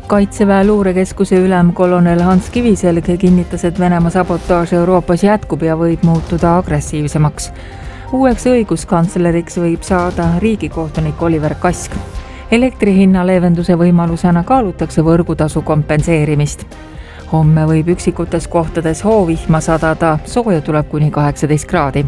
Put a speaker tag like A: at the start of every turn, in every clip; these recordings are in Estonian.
A: Kaitseväe luurekeskuse ülem kolonel Hans Kiviselg kinnitas, et Venemaa sabotaaž Euroopas jätkub ja võib muutuda agressiivsemaks. Uueks õiguskantsleriks võib saada riigikohtunik Oliver Kask. Elektrihinna leevenduse võimalusena kaalutakse võrgutasu kompenseerimist. Homme võib üksikutes kohtades hoovihma sadada, sooja tuleb kuni 18 kraadi.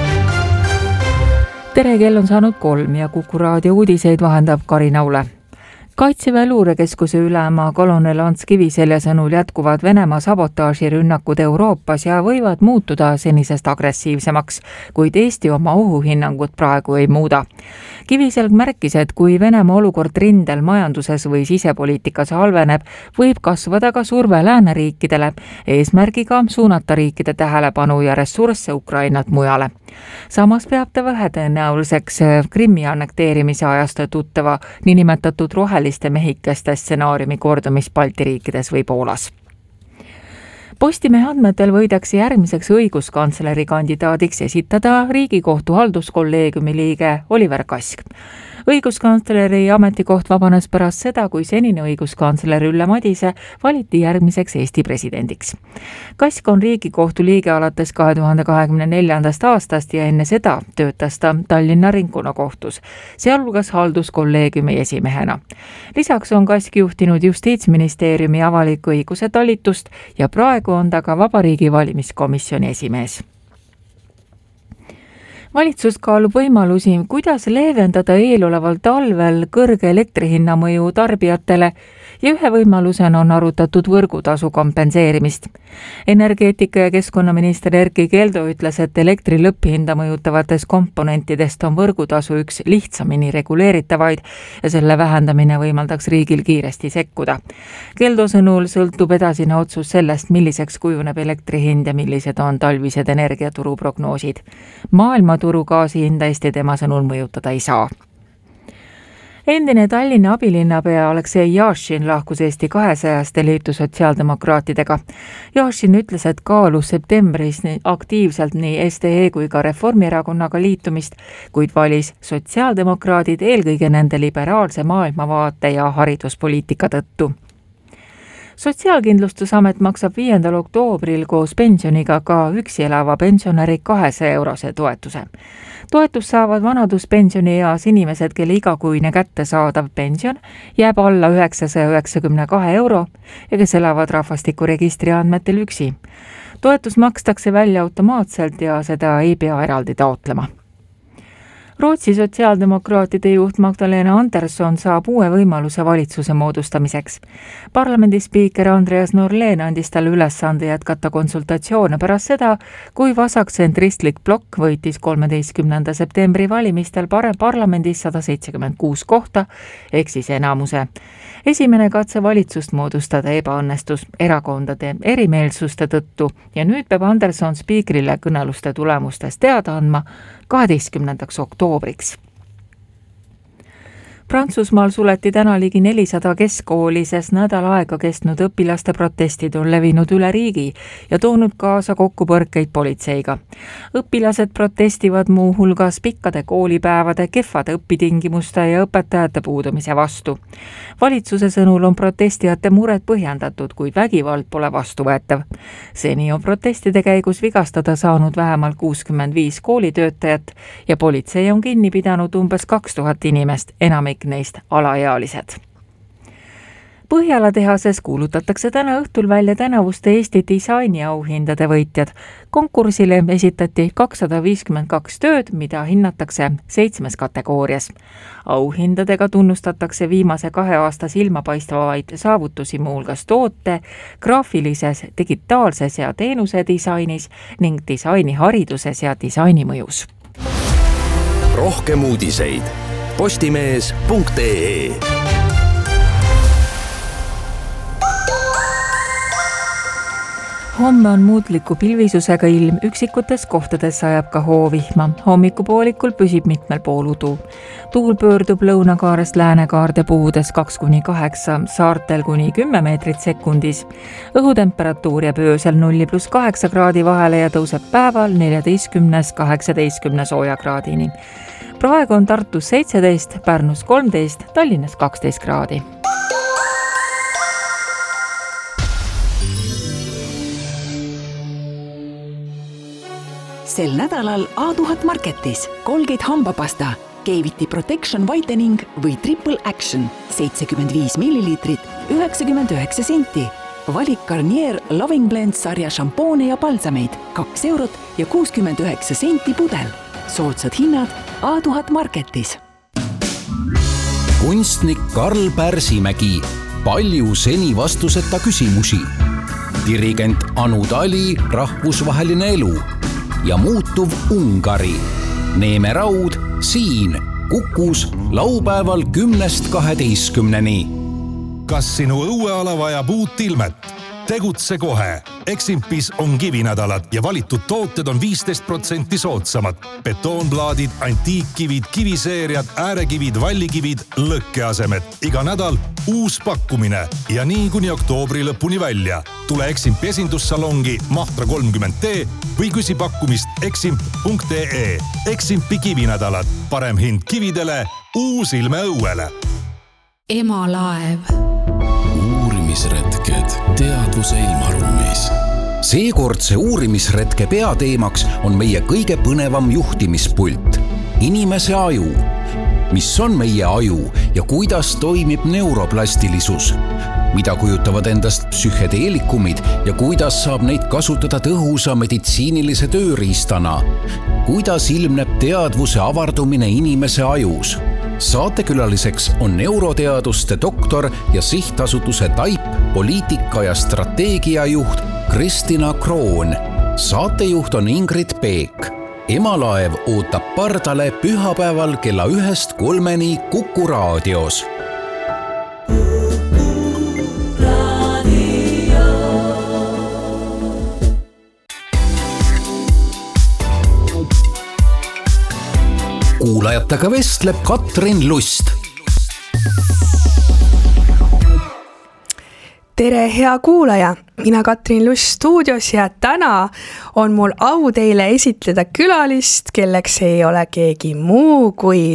A: Tere, kell on saanud 3 ja Kuku raadio uudiseid vahendab Karina Ule. Kaitseväe luurekeskuse ülema kolonel Hans Kiviselja sõnul jätkuvad Venemaa sabotaažirünnakud Euroopas ja võivad muutuda senisest agressiivsemaks, kuid Eesti oma ohuhinnangut praegu ei muuda. Kiviselg märkis, et kui Venemaa olukord rindel majanduses või sisepoliitikas halveneb, võib kasvada ka surve lääneriikidele, eesmärgiga suunata riikide tähelepanu ja ressursse Ukrainat mujale. Samas peab ta vähetõenäoliseks Krimmi annekteerimise ajast tuttava niinimetatud roheliste mehikeste stsenaariumi kordumist Balti riikides või Poolas. Postimehe andmetel võidakse järgmiseks õiguskantsleri kandidaadiks esitada Riigikohtu halduskolleegiumi liige Oliver Kask. Õiguskantsleri ametikoht vabanes pärast seda, kui senine õiguskantsler Ülle Madise valiti järgmiseks Eesti presidendiks. Kask on Riigikohtu liige alates 2024. aastast ja enne seda töötas ta Tallinna ringkonnakohtus, sealhulgas halduskolleegiumi esimehena. Lisaks on Kask juhtinud Justiitsministeeriumi avaliku õiguse talitust ja praegu on ta ka Vabariigi valimiskomisjoni esimees. Valitsus kaalub võimalusi, kuidas leevendada eeloleval talvel kõrge elektrihinna mõju tarbijatele ja ühe võimalusena on arutatud võrgutasu kompenseerimist. Energeetika- ja keskkonnaminister Erkki Keldo ütles, et elektri lõpphinda mõjutavatest komponentidest on võrgutasu üks lihtsamini reguleeritavaid ja selle vähendamine võimaldaks riigil kiiresti sekkuda. Keldo sõnul sõltub edasine otsus sellest, milliseks kujuneb elektrihind ja millised on talvised energiaturu prognoosid. Maailmaturu gaasihinda Eesti tema sõnul mõjutada ei saa. Endine Tallinna abilinnapea Aleksei Jašin lahkus Eesti 200-st ja liitus sotsiaaldemokraatidega. Jašin ütles, et kaalus septembris aktiivselt nii SDE kui ka Reformierakonnaga liitumist, kuid valis sotsiaaldemokraadid eelkõige nende liberaalse maailmavaate ja hariduspoliitika tõttu. Sotsiaalkindlustusamet maksab 5. oktoobril koos pensioniga ka üksi elava pensionäri 200-eurose toetuse. Toetus saavad vanaduspensioni eas inimesed, kelle igakuine kättesaadav pension jääb alla 992 euro ja kes elavad rahvastikuregistri andmetel üksi. Toetus makstakse välja automaatselt ja seda ei pea eraldi taotlema. Rootsi sotsiaaldemokraatide juht Magdalena Andersson saab uue võimaluse valitsuse moodustamiseks. Parlamendi spiiker Andreas Norlén andis talle ülesande jätkata konsultatsioone pärast seda, kui vasaktsentristlik blokk võitis 13. septembri valimistel parlamendis 176 kohta, ehk siis enamuse. Esimene katse valitsust moodustada ebaõnnestus erakondade erimeelsuste tõttu ja nüüd peab Andersson spiikrile kõneluste tulemustest teada andma 12. oktoobriks. Prantsusmaal suleti täna ligi 400 keskkooli, sest nädal aega kestnud õpilaste protestid on levinud üle riigi ja toonud kaasa kokkupõrkeid politseiga. Õpilased protestivad muu hulgas pikkade koolipäevade, kehvade õpitingimuste ja õpetajate puudumise vastu. Valitsuse sõnul on protestijate mured põhjendatud, kuid vägivald pole vastuvõetav. Seni on protestide käigus vigastada saanud vähemalt 65 koolitöötajat ja politsei on kinni pidanud umbes 2000 inimest, enamik neist alaealised. Põhjala tehases kuulutatakse täna õhtul välja tänavuste Eesti disainiauhindade võitjad. Konkursile esitati 252 tööd, mida hinnatakse 7 kategoorias. Auhindadega tunnustatakse viimase 2 aasta silmapaistvavaid saavutusi muulgas toote, graafilises, digitaalses ja teenuse disainis ning disainihariduses ja disainimõjus.
B: Rohkem uudiseid postimees.ee.
A: Homme on muutliku pilvisusega ilm, üksikutes kohtades sajab ka hoovihma. Hommikupoolikul püsib mitmel pool udu. Tuul pöördub lõunakaarest läänekaarde puhudes 2–8, saartel kuni 10 meetrit sekundis. Õhutemperatuur jääb öösel 0+8 kraadi vahele ja tõuseb päeval 14–18 soojakraadini. Praegu on Tartus 17, Pärnus 13, Tallinnas 12 kraadi.
C: Sel nädalal A1000 Marketis Colgate hambapasta, Gaviti Protection Whitening või Triple Action 75 milliliitrit 99 senti. Valik Garnier Loving Blend sarja šampoone ja palsameid 2 eurot ja 69 senti pudel. Soodsad hinnad A1000 Marketis.
B: Kunstnik Karl Pärsimägi, palju seni vastuseta küsimusi. Dirigent Anu Tali, rahvusvaheline elu ja muutuv Ungari. Neeme Raud siin Kukus laupäeval 10–12.
D: Kas sinu õueala vajab uut ilmet? Tegutse kohe. Eximpis on kivinädalad ja valitud tooted on 15% soodsamad. Betoonplaadid, antiikkivid, kiviseeriad, äärekivid, vallikivid, lõkkeasemed. Iga nädal uus pakkumine ja nii kuni oktoobri lõpuni välja. Tule Eximpi esindussalongi Mahtra 30T või küsi pakkumist eximp.ee. Eximpi kivinädalad. Parem hind kividele, uus ilme õuele.
E: Emalaev.
B: Uurimisretked teadvuse ilmaruumis. Seekordse uurimisretke peateemaks on meie kõige põnevam juhtimispult. Inimese aju. Mis on meie aju ja kuidas toimib neuroplastilisus? Mida kujutavad endast psühhedeelikumid ja kuidas saab neid kasutada tõhusa meditsiinilise tööriistana? Kuidas ilmneb teadvuse avardumine inimese ajus? Saatekülaliseks on neuroteaduste doktor ja sihtasutuse TAIP poliitika ja strateegiajuht Kristina Kroon. Saatejuht on Ingrid Peek. Emalaev ootab pardale pühapäeval kella 1–3 Kuku raadios. Kuulajatega vestleb Katrin Lust.
F: Tere, hea kuulaja! Mina Katrin Lust stuudios ja täna on mul au teile esitleda külalist, kelleks ei ole keegi muu kui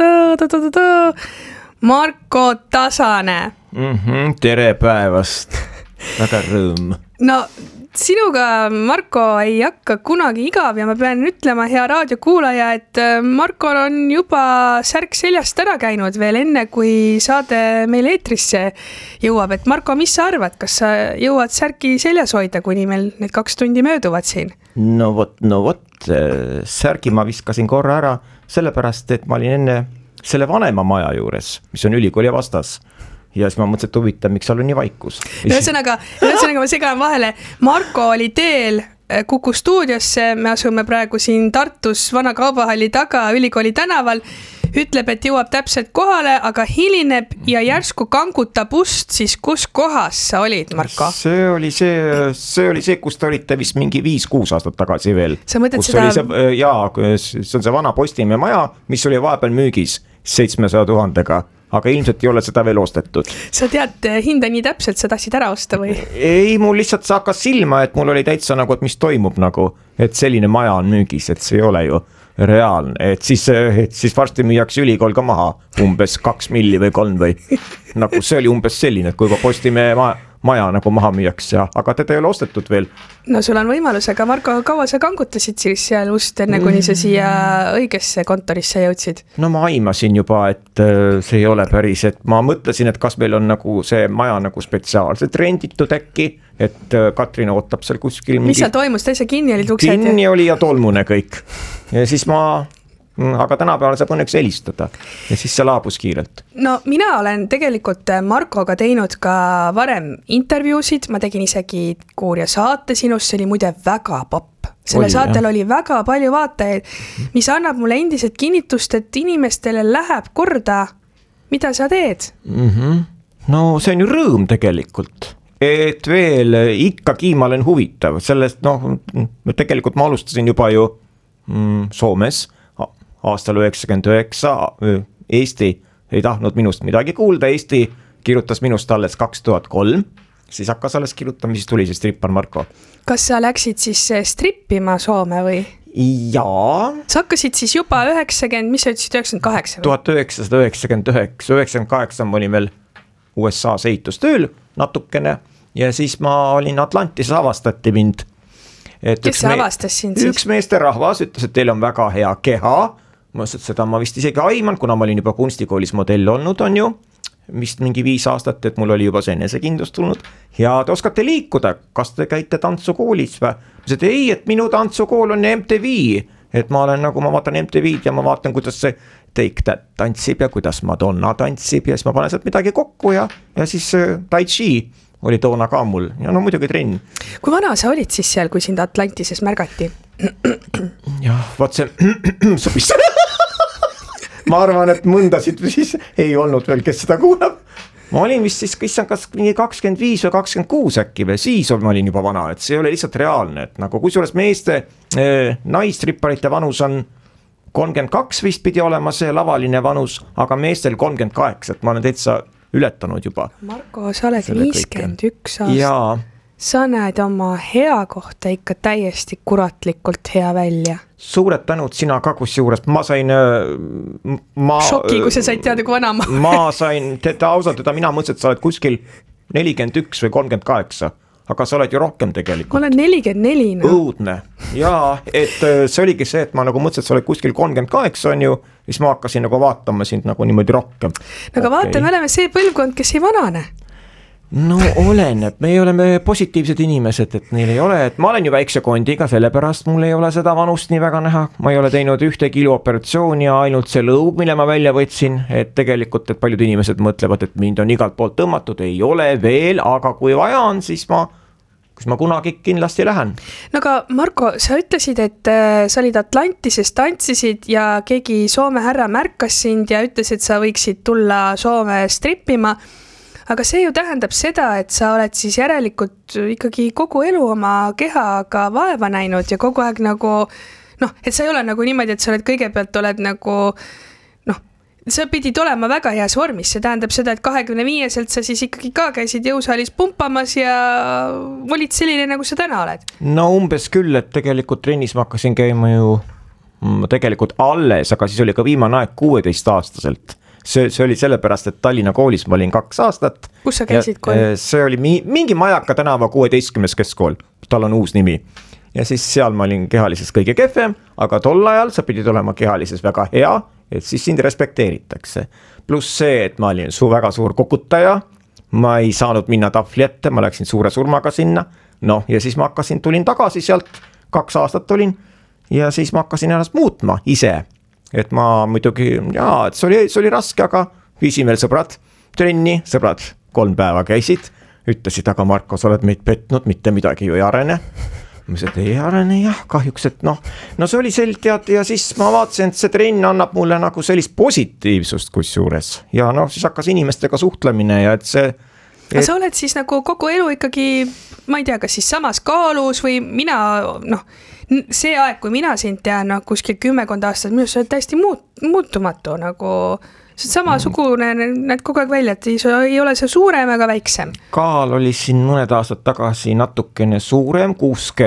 F: Marko Tasane.
G: Tere päevast! Väga rõõm.
F: No, sinuga, Marko, ei hakka kunagi igav ja ma pean ütlema, hea raadiokuulaja, et Markol on juba särk seljast ära käinud veel enne, kui saade meil eetrisse jõuab. Et Marko, mis sa arvad, kas sa jõuad särki seljas hoida, kuni meil need 2 tundi mööduvad siin?
G: No vot, särgi ma viskasin korra ära, sellepärast, et ma olin enne selle vanema maja juures, mis on ülikooli vastas. Ja siis ma mõtlesin, et huvitav, miks seal on nii vaikus.
F: Ühesõnaga ma segan vahele. Marko oli teel Kuku stuudiosse, me asume praegu siin Tartus Vana Kaubahalli taga Ülikooli tänaval. Ütleb, et jõuab täpselt kohale, aga hilineb ja järsku kangutab ust, siis kus kohas sa olid, Marko?
G: See oli see, kus te olite vist mingi 5-6 aastat tagasi veel.
F: Sa mõtled seda?
G: See on see vana Postimehe maja, mis oli vahepeal müügis 700 000-ga. Aga ilmselt ei ole seda veel ostetud.
F: Sa tead hinda nii täpselt, sa tahtsid ära osta või?
G: Ei, mul lihtsalt see hakkas silma, et mul oli täitsa nagu, et mis toimub nagu, et selline maja on müügis, et see ei ole ju reaalne, et siis varsti müüakse ülikool ka maha umbes 2 milli või 3 või nagu see oli umbes selline, et kui juba Postimehe maja nagu maha müüakse, aga teda ei ole ostetud veel.
F: No sul on võimalus, aga Marko, kaua sa kangutasid siis seal ust enne, kuni sa siia õigesse kontorisse jõudsid?
G: No ma aimasin juba, et see ei ole päris, et ma mõtlesin, et kas meil on nagu see maja nagu spetsiaalselt renditud äkki, et Katrin ootab seal kuskil
F: Mis seal toimus, täitsa kinni olid uksed?
G: Kinni oli ja tolmune kõik. Ja siis aga tänapäeval saab õnneks helistada ja siis see laabus kiirelt.
F: No mina olen tegelikult Markoga teinud ka varem intervjuusid, ma tegin isegi Kuurja saate sinust, see oli muide väga popp. Selle saatel oli väga palju vaatajaid, mis annab mulle endiselt kinnitust, et inimestele läheb korda, mida sa teed.
G: No see on ju rõõm tegelikult, et veel ikkagi ma olen huvitav, sellest tegelikult ma alustasin juba ju Soomes aastal 99, Eesti ei tahtnud minust midagi kuulda, Eesti kirjutas minust alles 2003, siis hakkas alles kirjutama, siis tuli see strippar Marko.
F: Kas sa läksid siis strippima Soome või?
G: Jaa.
F: Sa hakkasid siis juba 90, mis sa ütlesid, 98?
G: 1999, 98 ma olin veel USA's ehitustööl natukene ja siis ma olin Atlantis, avastati mind.
F: Kes see avastas sind siis?
G: Üks meesterahvas ütles, et teil on väga hea keha. Ma ütlesin, et seda ma vist isegi aiman, kuna ma olin juba kunstikoolis modell olnud, on ju. Vist mingi 5 aastat, et mul oli juba see enesekindlus tulnud. Ja te oskate liikuda, kas te käite tantsukoolis või? Ma ütlesin, et ei, et minu tantsukool on MTV. Et ma olen nagu, ma vaatan MTV-d ja ma vaatan, kuidas see Take That tantsib ja kuidas Madonna tantsib ja siis ma panen sealt midagi kokku ja siis Tai Chi oli toona ka mul ja no muidugi trenn.
F: Kui vana sa olid siis seal, kui sind Atlantises märgati?
G: Jah, vaat see sobis. Ma arvan, et mõndasid siis ei olnud veel, kes seda kuulab. Ma olin vist siis, kas 25 või 26 äkki või, siis ma olin juba vana, et see ei ole lihtsalt reaalne, et nagu kusjuures meeste naistripparite vanus on 32 vist pidi olema see lavaline vanus, aga meestel 38, et ma olen täitsa ületanud juba.
F: Marko, sa oled 51 aastat.
G: Jaa.
F: Sa näed oma hea kohta ikka täiesti kuratlikult hea välja.
G: Suured tänud sina ka, kus juures ma sain
F: šoki, kui sa said teada, kui vana
G: ma sain, ausalt, mina mõtlesin, et sa oled kuskil 41 või 38, aga sa oled ju rohkem tegelikult.
F: Ma olen 44. No.
G: Õudne. Jaa, et see oligi see, et ma nagu mõtlesin, et sa oled kuskil 38 on ju, siis ma hakkasin nagu vaatama sind nagu niimoodi rohkem.
F: No aga vaata, me oleme see põlvkond, kes ei vanane.
G: No oleneb, me oleme positiivsed inimesed, et neil ei ole, et ma olen ju väikse kondiga, sellepärast mul ei ole seda vanust nii väga näha. Ma ei ole teinud ühtegi iluoperatsiooni ja ainult see lõug, mille ma välja võtsin, et tegelikult, et paljud inimesed mõtlevad, et mind on igalt poolt tõmmatud, ei ole veel, aga kui vaja on, siis ma kunagi kindlasti lähen. No
F: aga Marko, sa ütlesid, et sa olid Atlantises, tantsisid ja keegi Soome härra märkas sind ja ütles, et sa võiksid tulla Soome strippima. Aga see ju tähendab seda, et sa oled siis järelikult ikkagi kogu elu oma kehaga vaeva näinud ja kogu aeg nagu, et sa ei ole nagu niimoodi, et sa oled kõigepealt oled nagu, sa pidid olema väga heas vormis, see tähendab seda, et 25-selt sa siis ikkagi ka käisid jõusaalis pumpamas ja olid selline, nagu sa täna oled.
G: No umbes küll, et tegelikult trennis ma hakkasin käima ju tegelikult alles, aga siis oli ka viimane aeg 16-aastaselt. See oli sellepärast, et Tallinna koolis ma olin 2 aastat.
F: Kus sa käisid kooli?
G: See oli mingi Majaka tänava 16. keskkool, tal on uus nimi. Ja siis seal ma olin kehalises kõige kehvem, aga tol ajal sa pidid olema kehalises väga hea, et siis sind respekteeritakse. Pluss see, et ma olin väga suur kokutaja, ma ei saanud minna tahvli ette, ma läksin suure surmaga sinna. Ja siis ma tulin tagasi sealt, 2 aastat olin ja siis ma hakkasin ennast muutma ise. Et ma muidugi, et see oli raske, aga viisin veel sõbrad trenni, sõbrad 3 päeva käisid, ütlesid, aga Marko, sa oled meid petnud, mitte midagi ju ei arene. Ma ütlesin, et ei arene jah, kahjuks, et no see oli selgelt ja siis ma vaatasin, et see trenn annab mulle nagu sellist positiivsust kusjuures ja siis hakkas inimestega suhtlemine ja et see...
F: Aga sa oled siis nagu kogu elu ikkagi, ma ei tea, kas siis samas kaalus või mina, see aeg, kui mina sind tean, kuskil 10 aastat, minu sa oled täiesti muutumatu, nagu see samasugune, näed kogu aeg välja, et ei ole see suurem ega väiksem.
G: Kaal oli siin mõned aastad tagasi natukene suurem,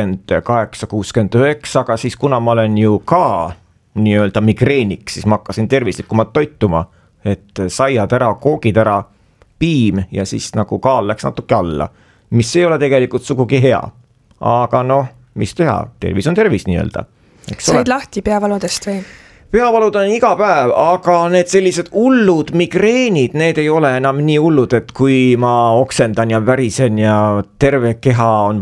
G: 68, 69, aga siis kuna ma olen ju ka nii-öelda migreeniks, siis ma hakkasin tervislikumalt toituma, et saiad ära, koogid ära, piim ja siis nagu kaal läks natuke alla, mis ei ole tegelikult sugugi hea, aga mis teha, tervis on tervis nii-öelda.
F: Said lahti peavaludest või?
G: Peavalud on iga päev, aga need sellised hullud migreenid, need ei ole enam nii hullud, et kui ma oksendan ja värisen ja terve keha on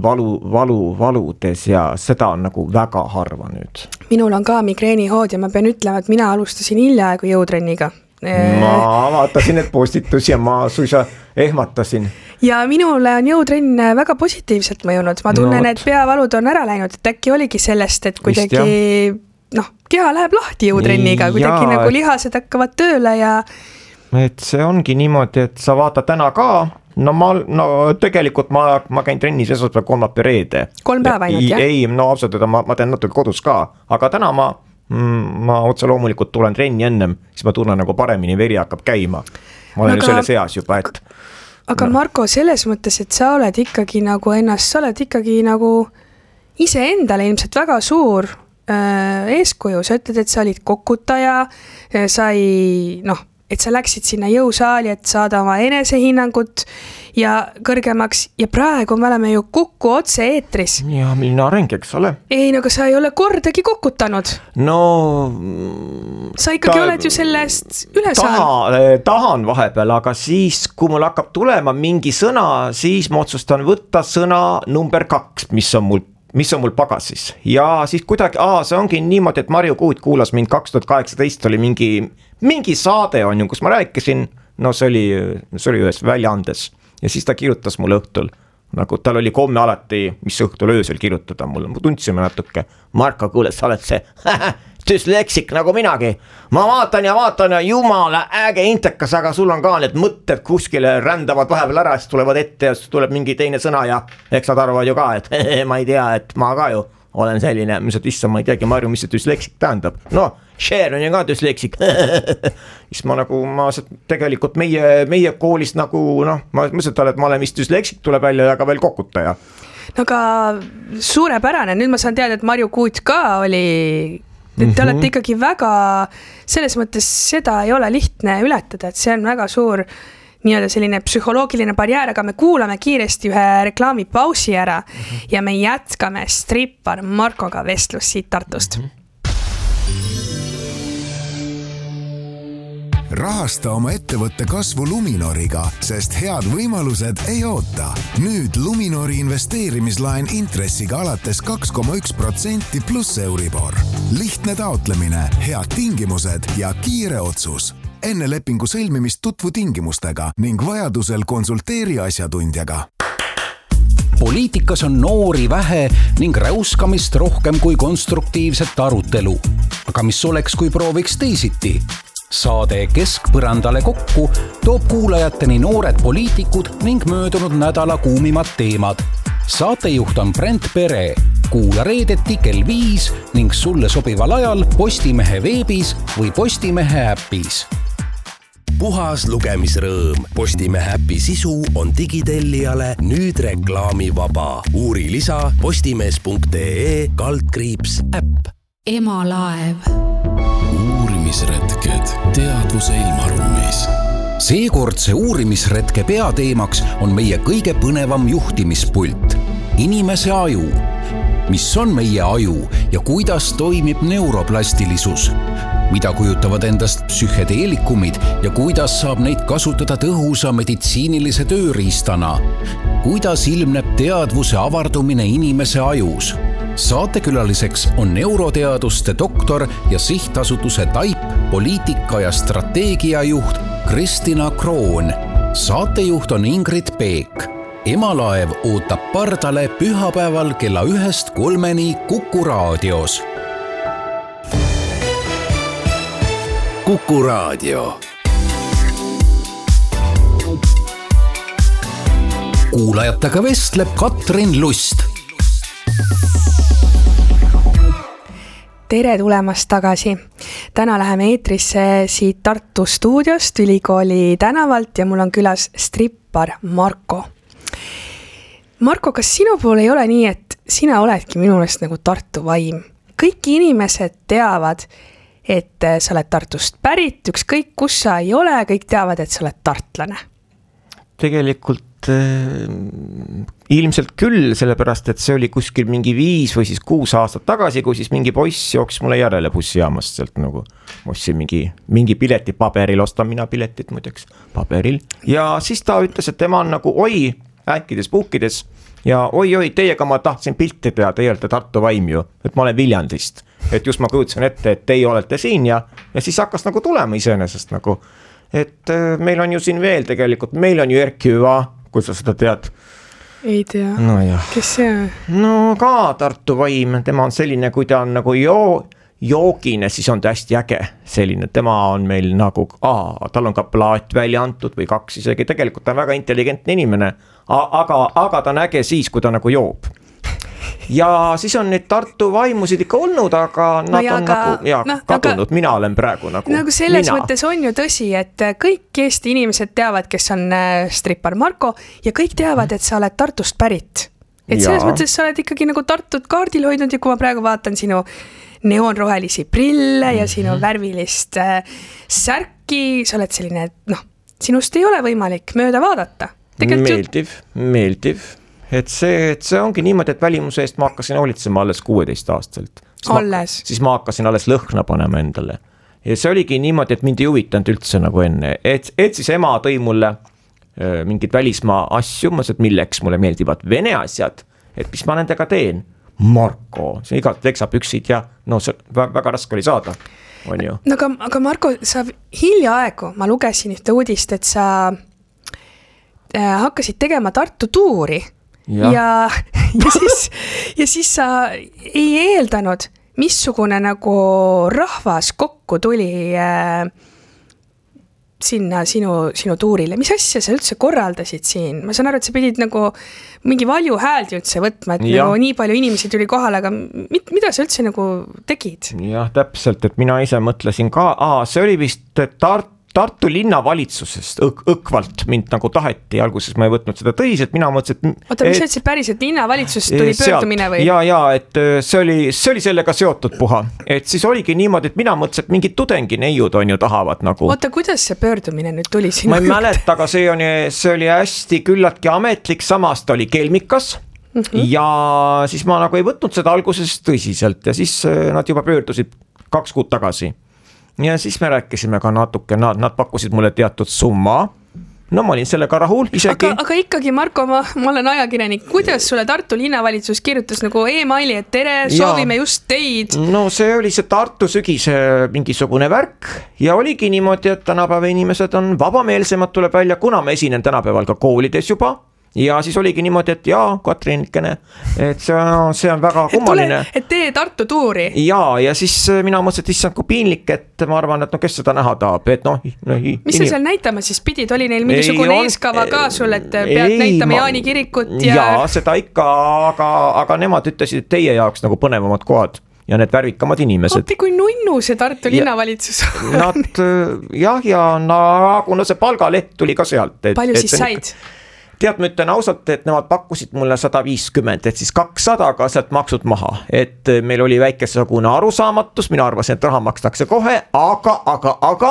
G: valudes ja seda on nagu väga harva nüüd.
F: Minul on ka migreenihood ja ma pean ütlema, et mina alustasin hiljaaegu jõutrenniga.
G: Ma vaatasin need postitus ja ma suisa ehmatasin.
F: Ja minule on jõutrenn väga positiivselt mõjunud. Ma tunnen, et peavalud on ära läinud, et äkki oligi sellest, et kuidagi keha läheb lahti jõutrenniga, kuidagi nagu lihased hakkavad tööle ja...
G: Et see ongi niimoodi, et sa vaata täna ka, tegelikult ma käin trennis esmaspäev, kolmapäev, reede. 3 päeva ainult, jah? Ei, ausalt, ma teen natuke kodus ka, aga täna ma otse loomulikult tulen trenni ennem, siis ma tunnen nagu paremini, veri hakkab käima. Ma olen ju selles eas juba, et...
F: Aga Marko, selles mõttes, et sa oled ikkagi nagu sa oled ikkagi nagu ise endale ilmselt väga suur eeskuju, sa ütled, et sa olid kokutaja, sa ei, et sa läksid sinna jõusaali, et saada oma enesehinnangut ja kõrgemaks ja praegu me oleme ju Kuku otse eetris.
G: Ja milline areng, eks ole?
F: Ei, no aga sa ei ole kordagi kokutanud.
G: No...
F: Sa ikkagi oled ju sellest üle saanud.
G: Tahan vahepeal, aga siis, kui mul hakkab tulema mingi sõna, siis ma otsustan võtta sõna number 2, mis on mul pagasis. Ja siis kuidagi, see ongi niimoodi, et Marju Kuut kuulas mind 2018 oli mingi saade on ju, kus ma rääkisin, no see oli ühes väljaandes ja siis ta kirjutas mulle õhtul, nagu tal oli komme alati, mis õhtul öösel kirjutada mulle, ma tundsime natuke, Marko, kuule, sa oled see düsleksik nagu minagi, ma vaatan ja jumala äge intekas, aga sul on ka need mõtted kuskile rändavad vahepeal ära, siis tulevad ette ja siis tuleb mingi teine sõna ja eks nad arvavad ju ka, et ma ei tea, et ma ka ju olen selline, mis et issa, ma ei teagi, Marju, mis see düsleksik tähendab. No, Cher on ju ka düsleksik. Siis ma tegelikult meie koolist nagu, ma mõtlen, et ma olen vist düsleksik, tuleb välja ja ka veel kokutaja.
F: No aga suurepärane, nüüd ma saan teada, et Marju Kuut ka oli, et te olete ikkagi väga, selles mõttes seda ei ole lihtne ületada, et see on väga suur nii-öelda selline psühholoogiline barjäär, aga me kuulame kiiresti ühe reklaamipausi ära ja me jätkame strippar Markoga vestlust siit Tartust.
H: Rahasta oma ettevõtte kasvu Luminoriga, sest head võimalused ei oota. Nüüd Luminori investeerimislaen intressiga alates 2,1% pluss Euribor. Lihtne taotlemine, head tingimused ja kiire otsus. Enne lepingu sõlmimist tutvu tingimustega ning vajadusel konsulteeri asjatundjaga.
B: Poliitikas on noori vähe ning räuskamist rohkem kui konstruktiivset arutelu. Aga mis oleks, kui prooviks teisiti? Saade Keskpõrandale kokku toob kuulajateni noored poliitikud ning möödunud nädala kuumimad teemad. Saatejuht on Brent Pere. Kuula reedeti kell 5 ning sulle sobival ajal Postimehe veebis või Postimehe äppis.
I: Puhas lugemisrõõm. Postimehe äpi sisu on digitellijale nüüd reklaamivaba. Uuri lisa postimees.ee/äpp.
E: Emalaev.
B: Uurimisretked teadvuse ilmaruumis. Seekordse uurimisretke peateemaks on meie kõige põnevam juhtimispult. Inimese aju. Mis on meie aju ja kuidas toimib neuroplastilisus? Mida kujutavad endast psühhedeelikumid ja kuidas saab neid kasutada tõhusa meditsiinilise tööriistana? Kuidas ilmneb teadvuse avardumine inimese ajus? Saatekülaliseks on neuroteaduste doktor ja sihtasutuse TAIP poliitika ja strateegiajuht Kristina Kroon. Saatejuht on Ingrid Peek. Emalaev ootab pardale pühapäeval kella 1-3 Kuku raadios.
I: Kuku raadio.
B: Kuulajatega vestleb Katrin Lust.
F: Tere tulemast tagasi. Täna läheme eetrisse siit Tartu stuudiost Ülikooli tänavalt ja mul on külas strippar Marko. Marko, kas sinu pool ei ole nii, et sina oledki minu meelest nagu Tartu vaim? Kõik inimesed teavad, et sa oled Tartust pärit, ükskõik kus sa ei ole, kõik teavad, et sa oled tartlane.
G: Tegelikult ilmselt küll, sellepärast, et see oli kuskil mingi 5 või siis 6 aastat tagasi, kui siis mingi poiss jooksis mulle järele bussijaamast sealt nagu ostsin mingi pileti paberil, ostan mina piletit muideks paberil. Ja siis ta ütles, et tema on nagu äkkides puhkides ja oi, teiega ma tahtsin pilti teha, teie olete Tartu vaim ju, et ma olen Viljandist. Et just ma kujutsen ette, et teie olete siin ja siis hakkas nagu tulema iseenesest nagu, et meil on ju siin veel tegelikult, meil on ju Erki Hüva, kui sa seda tead.
F: Ei tea,
G: no jah.
F: Kes see on?
G: No ka Tartu vaim, tema on selline, kui ta on nagu joogine, siis on ta hästi äge selline, tema on meil nagu, tal on ka plaat välja antud või 2 isegi, tegelikult ta on väga intelligentne inimene, aga ta on äge siis, kui ta nagu joob. Ja siis on neid Tartu vaimusid ikka olnud, aga nad on kadunud, mina olen praegu nagu
F: selles mõttes on ju tõsi, et kõik Eesti inimesed teavad, kes on strippar Marko ja kõik teavad, et sa oled Tartust pärit. Et selles mõttes sa oled ikkagi nagu Tartut kaardil hoidnud ja kui ma praegu vaatan sinu neonrohelisi prille ja sinu värvilist särki äkki sa oled selline, et sinust ei ole võimalik mööda vaadata.
G: Meeldiv. Et see ongi niimoodi, et välimuse eest ma hakkasin hoolitsema alles 16 aastaselt. Siis ma hakkasin alles lõhna panema endale. Ja see oligi niimoodi, et mind ei huvitanud üldse nagu enne. Et siis ema tõi mulle mingid välismaa asju, et milleks mulle meeldivad Vene asjad, et mis ma nendega teen. Marko, see igat teksapüksid ja see väga raske oli saada, on ju.
F: No aga Marko, sa hiljaaegu, ma lugesin ühte uudist, et sa hakkasid tegema Tartu tuuri ja siis sa ei eeldanud, missugune nagu rahvas kokku tuli sinna sinu tuurile. Mis asja sa üldse korraldasid siin? Ma saan aru, et sa pidid nagu mingi valju hääldi üldse võtma, et nagu nii palju inimesi tuli kohale, aga mida sa üldse nagu tegid?
G: Jah, täpselt, et mina ise mõtlesin ka, see oli vist Tartu linnavalitsusest õkvalt mind nagu taheti, alguses ma ei võtnud seda tõiselt, mina mõtlesin, et...
F: Oota, mis ütlesid päriselt, linnavalitsusest tuli pöördumine või?
G: Ja, et see oli sellega seotud puha, et siis oligi niimoodi, et mina mõtlesin, et mingid tudengineiud on ju tahavad nagu...
F: Oota, kuidas see pöördumine nüüd tuli sinu?
G: Ma ei mäleta, aga see oli hästi küllaltki ametlik, samast oli kelmikas ja siis ma nagu ei võtnud seda alguses tõsiselt ja siis nad juba pöördusid 2 kuud tagasi. Ja siis me rääkisime ka natuke, nad pakkusid mulle teatud summa. No ma olin sellega rahul isegi.
F: Aga ikkagi, Marko, ma olen ajakirjanik. Kuidas sulle Tartu linnavalitsus kirjutas nagu e-maili, et tere, soovime just teid?
G: No see oli see Tartu sügise mingisugune värk ja oligi niimoodi, et tänapäeva inimesed on vabameelsemad, tuleb välja, kuna ma esinen tänapäeval ka koolides juba. Ja siis oligi niimoodi, et Katriinikene, et see on väga kummaline.
F: Et tee Tartu tuuri.
G: Ja siis mina mõtlesin, et issand kui piinlik, et ma arvan, et kes seda näha tahab. Et
F: mis sa seal näitama siis pidid? Oli neil mingisugune eeskava ka sul, et pead näitama Jaani kirikut?
G: Ja seda ikka, aga nemad ütlesid, et teie jaoks nagu põnevamad kohad ja need värvikamad inimesed.
F: Appi kui nunnu see Tartu linnavalitsus.
G: Kuna see palgaleht tuli ka sealt.
F: Palju siis said?
G: Tead, ma ütlen ausalt, et nemad pakkusid mulle 150, et siis 200 ka sealt maksud maha, et meil oli väikesegune arusaamatus, mina arvasin, et raha makstakse kohe, aga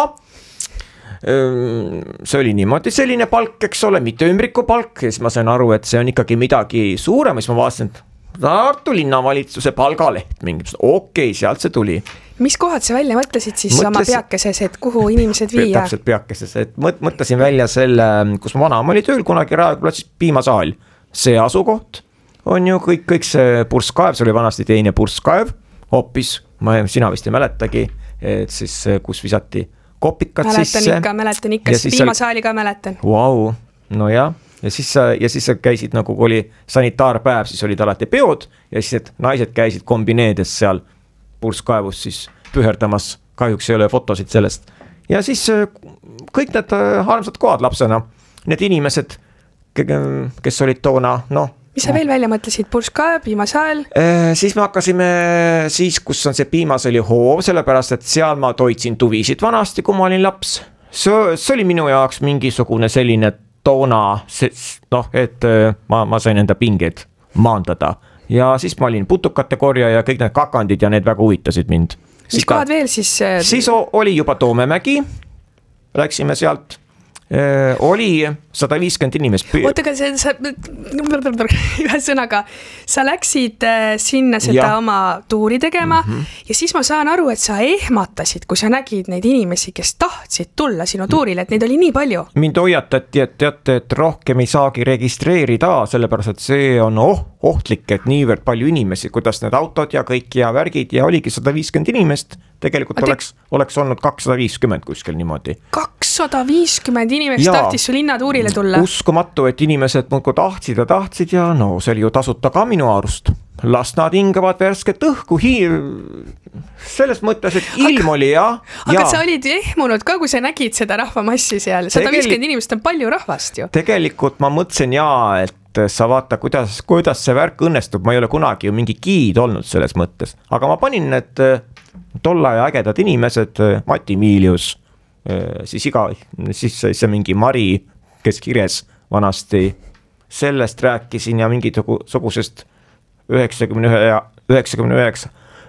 G: see oli niimoodi selline palk, eks ole, mitte ümbriku palk, ja siis ma sain aru, et see on ikkagi midagi suurem, siis ma vaatasin, et Tartu linnavalitsuse palgaleht mingi, okei, sealt see tuli.
F: Mis kohad sa välja mõtlesid siis oma peakeses, et kuhu inimesed viia?
G: Täpselt peakeses, et mõtlesin välja selle, kus ma vanaema oli tööl kunagi Raekojas piimasaal. See asukoht on ju kõik see purskkaev, see oli vanasti teine purskkaev, hoopis, sina vist ei mäletagi, et siis kus visati kopikad sisse.
F: Mäletan ikka, piimasaali ka mäletan.
G: Vau, no jah. Ja siis sa käisid nagu oli sanitaarpäev, siis olid alati peod ja siis et naised käisid kombineedes seal purskkaevus siis püherdamas, kahjuks ei ole fotosid sellest. Ja siis kõik need armsad kohad lapsena, need inimesed, kes olid toona,
F: Mis sa veel välja mõtlesid? Purskkaev, piimasaal?
G: Siis me hakkasime siis, kus on see piimasaali hoov, sellepärast, et seal ma toitsin tuvisid vanasti, kui ma olin laps. See oli minu jaoks mingisugune selline toona, et ma sain enda pingeid maandada ja siis ma olin putukate korja ja kõik need kakandid ja need väga huvitasid mind.
F: Mis kohad veel siis?
G: Siis oli juba Toomemägi, läksime sealt, oli 150 inimest.
F: Oota, aga ühe sõnaga, sa läksid sinna seda oma tuuri tegema ja siis ma saan aru, et sa ehmatasid, kui sa nägid neid inimesi, kes tahtsid tulla sinu tuurile, et neid oli nii palju.
G: Mind hoiatati, et teate, et rohkem ei saagi registreerida, sellepärast, et see on ohtlik, et niivõrd palju inimesi, kuidas need autod ja kõik ja värgid ja oligi 150 inimest, tegelikult oleks olnud 250 kuskil niimoodi.
F: 250 inimest tahtis su linnatuurile tulla?
G: Uskumatu, et inimesed muudkui tahtsid ja see oli ju tasuta ka minu arust. Las nad hingavad värsket õhku selles mõttes, et ilm oli
F: Aga sa olid ehmunud ka, kui sa nägid seda rahvamassi seal. 150 inimest on palju rahvast ju.
G: Tegelikult ma mõtlesin et sa vaata, kuidas see värk õnnestub. Ma ei ole kunagi ju mingi giid olnud selles mõttes. Aga ma panin need tolla ja ägedad inimesed, Mati Miilius, siis see mingi Mari, kes kirjes vanasti, sellest rääkisin ja mingisugusest 99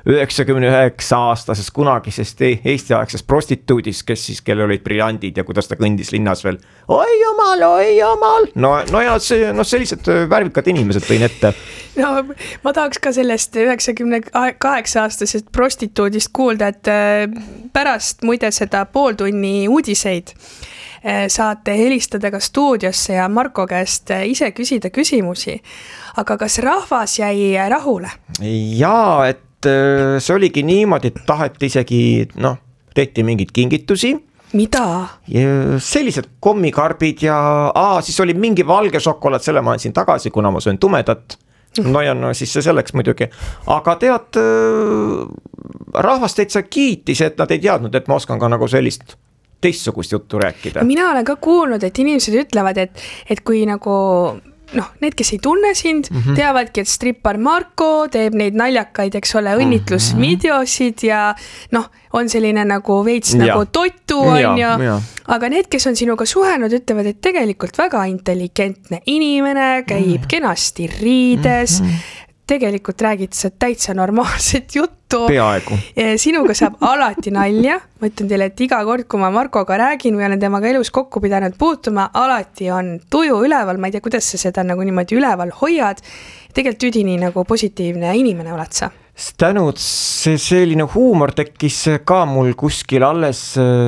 G: 99-aastasest kunagisest Eesti-aegsest prostituudist, kes siis, kellel olid briljandid ja kuidas ta kõndis linnas veel. Oi jumal. No ja sellised värvikad inimesed tõin ette.
F: No ma tahaks ka sellest 98-aastasest prostituudist kuulda, et pärast muide seda pooltunni uudiseid saate helistada ka stuudiosse ja Marko käest ise küsida küsimusi. Aga kas rahvas jäi rahule?
G: Jaa, et see oligi niimoodi, et taheti isegi, tehti mingeid kingitusi.
F: Mida?
G: Sellised kommikarbid ja siis oli mingi valge šokolaad, selle ma andsin tagasi, kuna ma söön tumedat. No siis see selleks muidugi. Aga tead, rahvas täitsa kiitis, et nad ei teadnud, et ma oskan ka nagu sellist teistsugust juttu rääkida.
F: Mina olen ka kuulnud, et inimesed ütlevad, et kui nagu need, kes ei tunne sind, teavadki, et strippar Marko teeb neid naljakaid, eks ole, õnnitlusvideosid ja on selline nagu veits nagu totu on ja. Aga need, kes on sinuga suhelnud, ütlevad, et tegelikult väga intelligentne inimene, käib kenasti riides, tegelikult räägid sa täitsa normaalset juttu.
G: Peaaegu.
F: Sinuga saab alati nalja. Ma ütlen teile, et iga kord, kui ma Markoga räägin või olen temaga elus kokku pidanud puutuma, alati on tuju üleval. Ma ei tea, kuidas sa seda nagu niimoodi üleval hoiad. Tegelikult üdini nagu positiivne inimene oled sa.
G: Tänud, see selline huumor tekkis ka mul kuskil alles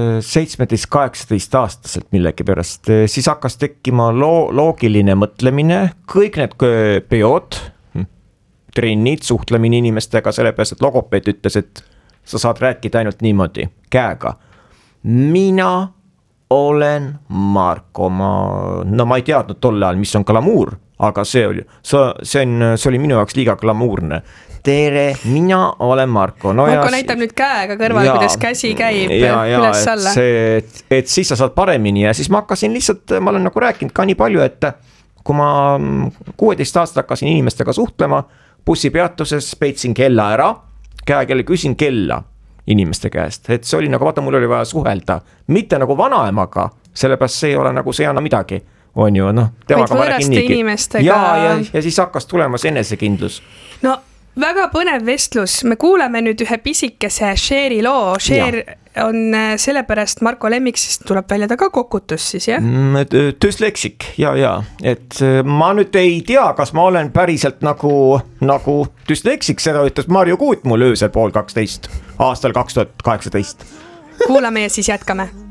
G: 17-18 aastaselt millegi pärast. Siis hakkas tekkima loogiline mõtlemine, kõik need peod, trennid, suhtlemine inimestega, sellepärast, et logopeed ütles, et sa saad rääkida ainult niimoodi, käega. Mina olen Marko, ma ei teadnud tolle ajal, mis on glamuur, aga see oli minu jaoks liiga glamuurne. Tere, mina olen Marko.
F: Marko näitab nüüd käega kõrval, kuidas käsi käib üles alla.
G: Et siis sa saad paremini ja siis ma hakkasin lihtsalt, ma olen nagu rääkinud ka nii palju, et kui ma 16 aastat hakkasin inimestega suhtlema, bussipeatuses peitsin kella ära, käekelle küsin kella inimeste käest, et see oli nagu, vaata, mul oli vaja suhelda, mitte nagu vanaemaga, sellepärast see ei ole nagu, see ei anna midagi, on ju, temaga ma räägin niigi. Ja siis hakkas tulema see enesekindlus.
F: No väga põnev vestlus, me kuuleme nüüd ühe pisikese Cheri loo, Cher on sellepärast Marko lemmik, sest tuleb välja ta ka kokutus siis, jah?
G: Düsleksik, ja, et ma nüüd ei tea, kas ma olen päriselt nagu düsleksik, seda ütles Marju Kuut mul öösel 11:30 aastal 2018.
F: Kuulame ja siis jätkame.